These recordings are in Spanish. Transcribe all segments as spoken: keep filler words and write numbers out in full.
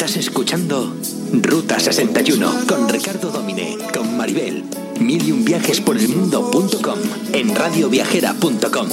Estás escuchando Ruta sesenta y uno con Ricardo Domine, con Maribel. Mil y un viajes por el mundo punto com en radio viajera punto com.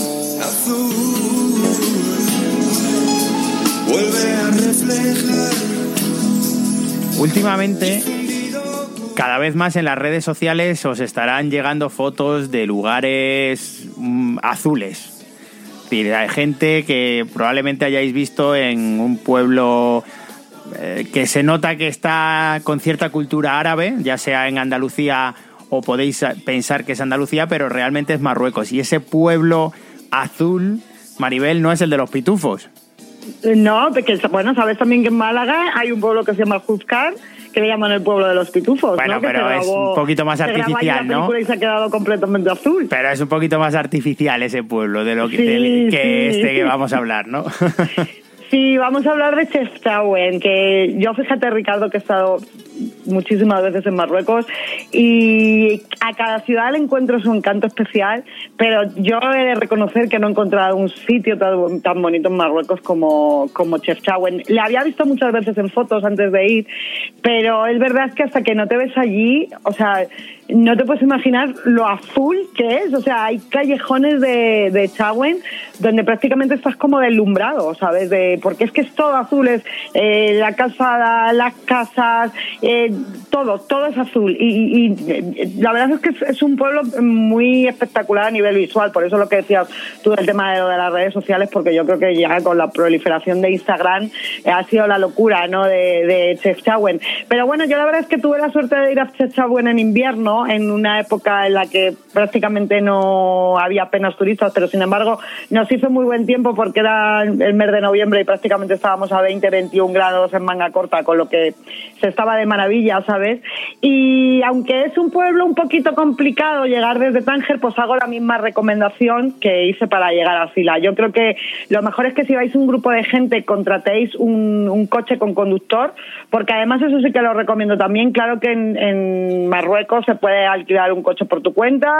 Últimamente, cada vez más en las redes sociales os estarán llegando fotos de lugares mm, azules. Es decir, hay gente que probablemente hayáis visto en un pueblo eh, que se nota que está con cierta cultura árabe, ya sea en Andalucía o podéis pensar que es Andalucía, pero realmente es Marruecos. Y ese pueblo azul, Maribel, no es el de los pitufos. No, porque, bueno, sabes también que en Málaga hay un pueblo que se llama Juzcar, que le llaman el pueblo de los pitufos. Bueno, ¿no? pero grabó, es un poquito más artificial, ¿no? Y se ha quedado completamente azul. Pero es un poquito más artificial ese pueblo de lo que, sí, del, que sí. este que vamos a hablar, ¿no? Sí, vamos a hablar de Chefchaouen, que yo, fíjate, Ricardo, que he estado muchísimas veces en Marruecos y a cada ciudad le encuentro su encanto especial, pero yo he de reconocer que no he encontrado un sitio tan, tan bonito en Marruecos como, como Chefchaouen. Le había visto muchas veces en fotos antes de ir, pero es verdad es que hasta que no te ves allí, o sea, no te puedes imaginar lo azul que es. O sea, hay callejones de, de Chaouen donde prácticamente estás como deslumbrado, ¿sabes? De, porque es que es todo azul, es eh, la calzada, las casas, eh, todo, todo es azul. Y, y, y la verdad es que es, es un pueblo muy espectacular a nivel visual, por eso lo que decías tú del tema de, lo de las redes sociales, porque yo creo que ya con la proliferación de Instagram eh, ha sido la locura, ¿no?, de, de Chefchaouen. Pero bueno, yo la verdad es que tuve la suerte de ir a Chefchaouen en invierno, en una época en la que prácticamente no había apenas turistas, pero sin embargo nos hizo muy buen tiempo porque era el mes de noviembre y prácticamente estábamos a veinte, veintiún grados en manga corta, con lo que se estaba de maravilla, ¿sabes? Y aunque es un pueblo un poquito complicado llegar desde Tánger, pues hago la misma recomendación que hice para llegar a Sila. Yo creo que lo mejor es que si vais un grupo de gente contratéis un, un coche con conductor, porque además eso sí que lo recomiendo también. Claro que en, en Marruecos se puede alquilar un coche por tu cuenta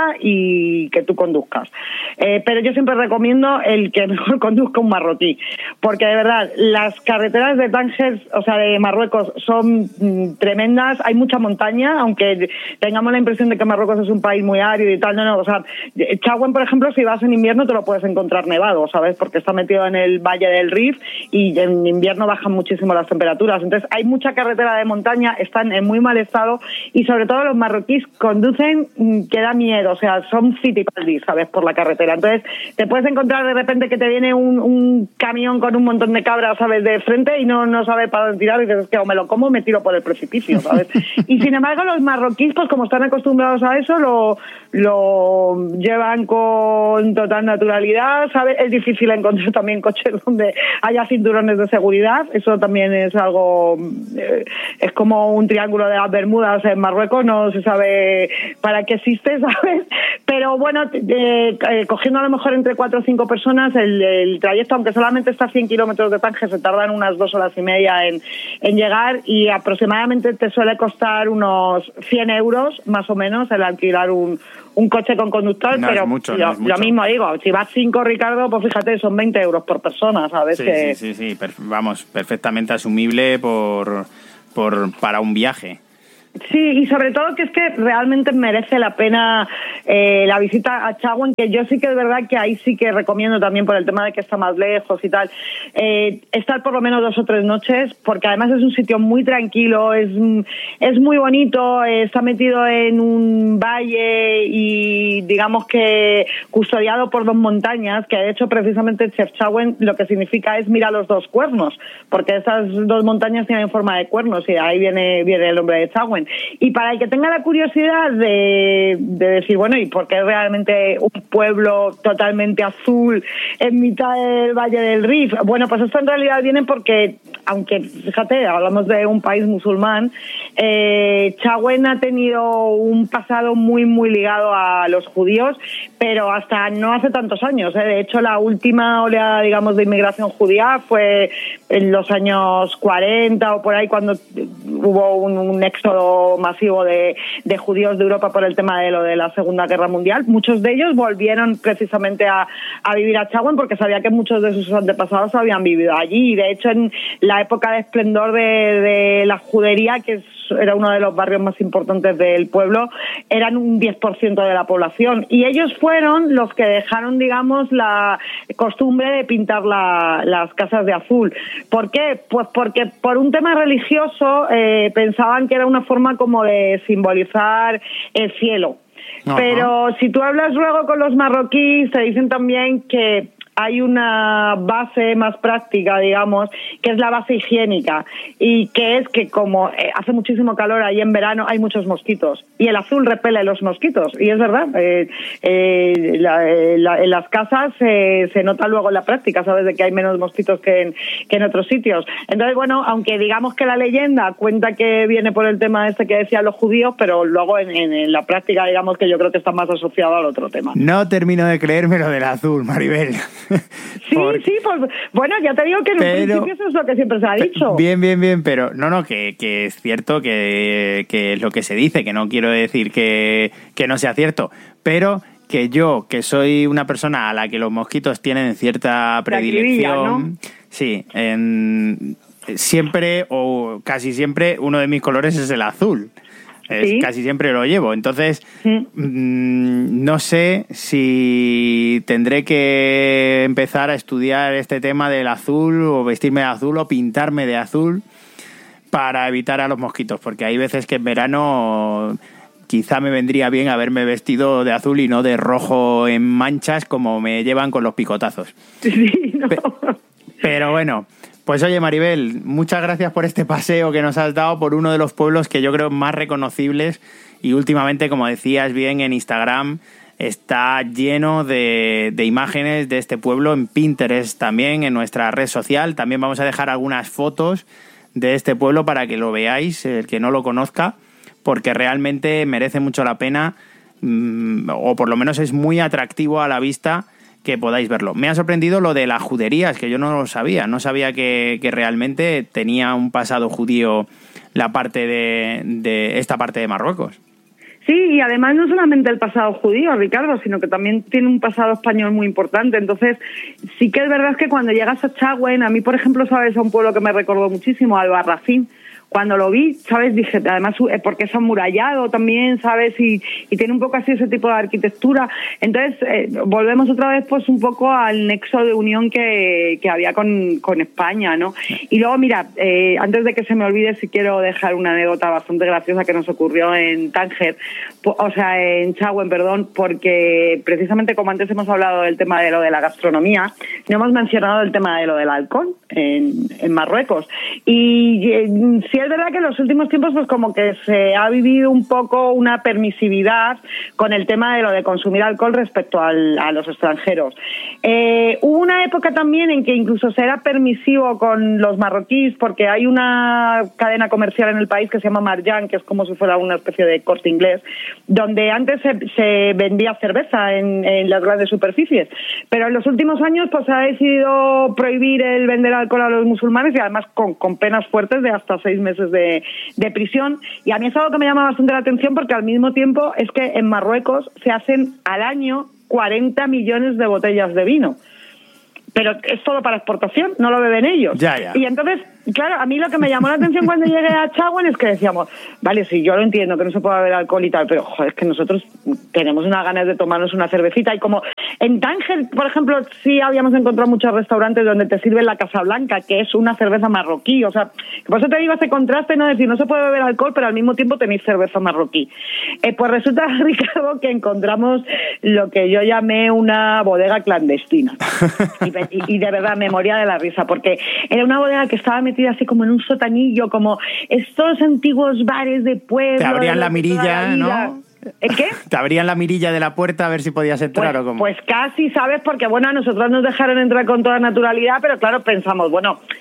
y que tú conduzcas, eh, pero yo siempre recomiendo el que mejor conduzca un marroquí, porque de verdad las carreteras de Tánger, o sea, de Marruecos, son mm, tremendas. Hay mucha montaña, aunque tengamos la impresión de que Marruecos es un país muy árido y tal, no, no, o sea, Chaouen, por ejemplo, si vas en invierno te lo puedes encontrar nevado, ¿sabes? Porque está metido en el Valle del Rif y en invierno bajan muchísimo las temperaturas. Entonces hay mucha carretera de montaña, están en muy mal estado y sobre todo los marroquíes conducen que da miedo, o sea, son fitipaldis, ¿sabes?, por la carretera. Entonces te puedes encontrar de repente que te viene un, un camión con un montón de cabras, ¿sabes?, de frente y no, no sabes para dónde tirar y dices, es que o me lo como o me tiro por el precipicio, ¿sabes? Y sin embargo los marroquíes, pues como están acostumbrados a eso, lo, lo llevan con total naturalidad, ¿sabes? Es difícil encontrar también coches donde haya cinturones de seguridad, eso también es algo, eh, es como un triángulo de las Bermudas en Marruecos, no se sabe para qué existe, ¿sabes? Pero bueno, eh, eh, cogiendo a lo mejor entre cuatro o cinco personas, el, el trayecto, aunque solamente está a cien kilómetros de Tánger, se tardan unas dos horas y media en, en llegar y aproximadamente te suele costar unos cien euros, más o menos, el alquilar un, un coche con conductor, no pero es mucho, lo, no es mucho. Lo mismo digo, si vas cinco, Ricardo, pues fíjate, son veinte euros por persona, ¿sabes? Sí, que... sí, sí, sí, per- vamos, perfectamente asumible por, por para un viaje. Sí, y sobre todo que es que realmente merece la pena eh, la visita a Chaouen, que yo sí que es verdad que ahí sí que recomiendo también por el tema de que está más lejos y tal, eh, estar por lo menos dos o tres noches, porque además es un sitio muy tranquilo, es, es muy bonito, eh, está metido en un valle y digamos que custodiado por dos montañas, que de hecho precisamente Chefchaouen lo que significa es mira los dos cuernos, porque esas dos montañas tienen forma de cuernos y ahí viene, viene el nombre de Chaouen. Y para el que tenga la curiosidad de, de decir, bueno, ¿y por qué es realmente un pueblo totalmente azul en mitad del Valle del Rif? Bueno, pues esto en realidad viene porque, aunque, fíjate, hablamos de un país musulmán, eh, Chaouen ha tenido un pasado muy, muy ligado a los judíos, pero hasta no hace tantos años, ¿eh? De hecho, la última oleada, digamos, de inmigración judía fue en los años cuarenta o por ahí, cuando hubo un, un éxodo masivo de, de judíos de Europa por el tema de lo de la Segunda Guerra Mundial. Muchos de ellos volvieron precisamente a, a vivir a Chauen porque sabía que muchos de sus antepasados habían vivido allí. Y de hecho, en la época de esplendor de, de la judería, que es, era uno de los barrios más importantes del pueblo, eran un diez por ciento de la población. Y ellos fueron los que dejaron, digamos, la costumbre de pintar la, las casas de azul. ¿Por qué? Pues porque por un tema religioso eh, pensaban que era una forma como de simbolizar el cielo. Ajá. Pero si tú hablas luego con los marroquíes, te dicen también que hay una base más práctica, digamos, que es la base higiénica, y que es que como hace muchísimo calor ahí en verano, hay muchos mosquitos, y el azul repele los mosquitos, y es verdad, eh, eh, la, la, en las casas eh, se nota luego en la práctica, sabes, de que hay menos mosquitos que en, que en otros sitios. Entonces, bueno, aunque digamos que la leyenda cuenta que viene por el tema este que decían los judíos, pero luego en, en, en la práctica, digamos que yo creo que está más asociado al otro tema. No termino de creerme lo del azul, Maribel. Sí, Por... sí, pues bueno, ya te digo que en pero, un principio eso es lo que siempre se ha dicho. Bien, bien, bien, pero no, no, que, que es cierto que, que es lo que se dice, que no quiero decir que, que no sea cierto, pero que yo, que soy una persona a la que los mosquitos tienen cierta predilección, ¿no? Sí, en, siempre o casi siempre uno de mis colores es el azul. Es, ¿sí? Casi siempre lo llevo. Entonces, ¿sí? mmm, no sé si tendré que empezar a estudiar este tema del azul o vestirme de azul o pintarme de azul para evitar a los mosquitos, porque hay veces que en verano quizá me vendría bien haberme vestido de azul y no de rojo en manchas como me llevan con los picotazos. Sí, no. Pe- pero bueno... Pues oye, Maribel, muchas gracias por este paseo que nos has dado por uno de los pueblos que yo creo más reconocibles, y últimamente, como decías bien, en Instagram está lleno de, de imágenes de este pueblo, en Pinterest también, en nuestra red social. También vamos a dejar algunas fotos de este pueblo para que lo veáis, el que no lo conozca, porque realmente merece mucho la pena, o por lo menos es muy atractivo a la vista que podáis verlo. Me ha sorprendido lo de las juderías, que yo no lo sabía. No sabía que, que realmente tenía un pasado judío la parte de, de esta parte de Marruecos. Sí, y además no solamente el pasado judío, Ricardo, sino que también tiene un pasado español muy importante. Entonces, sí que es verdad que cuando llegas a Chauen, a mí, por ejemplo, sabes, a un pueblo que me recordó muchísimo, Albarracín. Cuando lo vi, ¿sabes? Dije, además, porque es amurallado también, ¿sabes? Y, y tiene un poco así ese tipo de arquitectura. Entonces, eh, volvemos otra vez, pues, un poco al nexo de unión que, que había con, con España, ¿no? Y luego, mira, eh, antes de que se me olvide, sí quiero dejar una anécdota bastante graciosa que nos ocurrió en Tánger, o sea, en Chauen, perdón, porque precisamente como antes hemos hablado del tema de lo de la gastronomía, no hemos mencionado el tema de lo del alcohol en, en Marruecos. Y eh, sí es verdad que en los últimos tiempos pues como que se ha vivido un poco una permisividad con el tema de lo de consumir alcohol respecto al, a los extranjeros. Eh, hubo una época también en que incluso se era permisivo con los marroquíes, porque hay una cadena comercial en el país que se llama Marjan, que es como si fuera una especie de Corte Inglés, donde antes se, se vendía cerveza en, en las grandes superficies, pero en los últimos años pues se ha decidido prohibir el vender alcohol a los musulmanes, y además con, con penas fuertes de hasta seis meses de, de prisión. Y a mí es algo que me llama bastante la atención, porque al mismo tiempo es que en Marruecos se hacen al año cuarenta millones de botellas de vino, pero es todo para exportación, no lo beben ellos. Ya, ya. Y entonces, claro, a mí lo que me llamó la atención cuando llegué a Chauen es que decíamos, vale, sí, yo lo entiendo, que no se puede beber alcohol y tal, pero joder, es que nosotros tenemos unas ganas de tomarnos una cervecita. Y como en Tánger, por ejemplo, sí habíamos encontrado muchos restaurantes donde te sirven la Casablanca, que es una cerveza marroquí, o sea, por eso te digo ese contraste, no decir, no se puede beber alcohol, pero al mismo tiempo tenéis cerveza marroquí. Eh, pues resulta, Ricardo, que encontramos lo que yo llamé una bodega clandestina. Y, y, y de verdad me moría de la risa, porque era una bodega que estaba metida así como en un sotanillo, como estos antiguos bares de pueblo. Te abrían la mirilla, ¿no? ¿El qué? Te abrían la mirilla de la puerta a ver si podías entrar, pues, o cómo. Pues casi, ¿sabes? Porque, bueno, a nosotros nos dejaron entrar con toda naturalidad, pero claro, pensamos, bueno,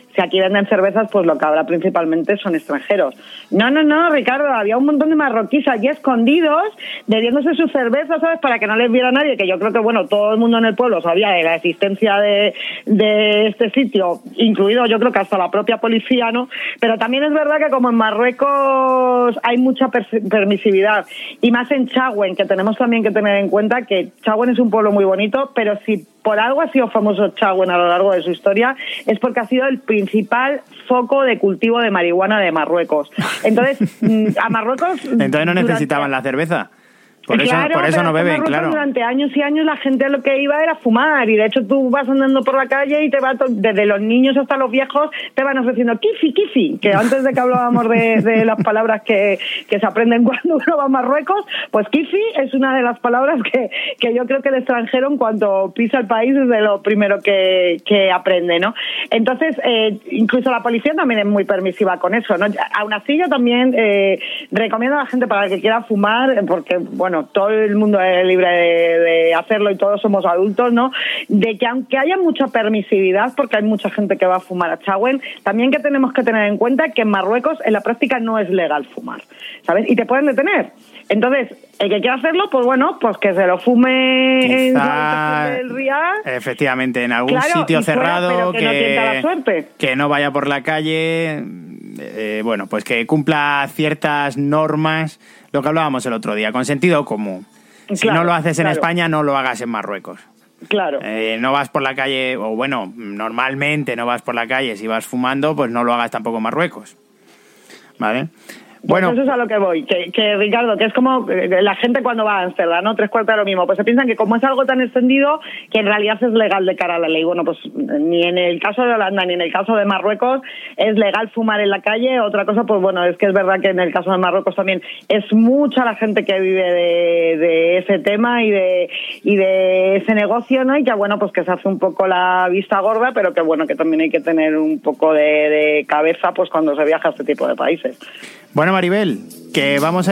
si aquí venden cervezas, pues lo que habrá principalmente son extranjeros. No, no, no, Ricardo, había un montón de marroquíes allí escondidos, bebiéndose sus cervezas, ¿sabes? Para que no les viera nadie, que yo creo que, bueno, todo el mundo en el pueblo sabía de la existencia de, de este sitio, incluido yo creo que hasta la propia policía, ¿no? Pero también es verdad que como en Marruecos hay mucha permisividad, y más en Chauen, que tenemos también que tener en cuenta que Chauen es un pueblo muy bonito, pero si por algo ha sido famoso Chauen a lo largo de su historia, es porque ha sido el principal foco de cultivo de marihuana de Marruecos. Entonces, a Marruecos... Entonces no necesitaban durante... la cerveza. Por claro, eso, por eso no beben, claro. Durante años y años la gente lo que iba era fumar, y de hecho tú vas andando por la calle y te va to- desde los niños hasta los viejos te van ofreciendo kifi, kifi, que antes de que hablábamos de, de las palabras que, que se aprenden cuando uno va a Marruecos, pues kifi es una de las palabras que, que yo creo que el extranjero en cuanto pisa el país es de lo primero que, que aprende, ¿no? Entonces, eh, incluso la policía también es muy permisiva con eso, ¿no? Aún así yo también eh, recomiendo a la gente para el que quiera fumar, porque, bueno, todo el mundo es libre de, de hacerlo y todos somos adultos, ¿no? De que aunque haya mucha permisividad, porque hay mucha gente que va a fumar a Chauen, también que tenemos que tener en cuenta que en Marruecos en la práctica no es legal fumar, ¿sabes? Y te pueden detener. Entonces, el que quiera hacerlo, pues bueno, pues que se lo fume Quizá, en la del Riad. Efectivamente, en algún claro, sitio cerrado, fuera, que, que, no tienta la suerte. que no vaya por la calle, eh, bueno, pues que cumpla ciertas normas, lo que hablábamos el otro día, con sentido común. Si claro, no lo haces en claro. España, no lo hagas en Marruecos. Claro. Eh, no vas por la calle, o bueno, normalmente no vas por la calle, si vas fumando, pues no lo hagas tampoco en Marruecos. ¿Vale? Pues bueno, eso es a lo que voy, que, que Ricardo, que es como la gente cuando va a Ámsterdam, ¿no? Tres cuartos de lo mismo, pues se piensan que como es algo tan extendido, que en realidad es legal de cara a la ley. Bueno, pues ni en el caso de Holanda ni en el caso de Marruecos es legal fumar en la calle. Otra cosa, pues bueno, es que es verdad que en el caso de Marruecos también es mucha la gente que vive de, de ese tema y de y de ese negocio, ¿no? Y que bueno, pues que se hace un poco la vista gorda, pero que bueno, que también hay que tener un poco de, de cabeza pues cuando se viaja a este tipo de países. Bueno, Maribel, que vamos a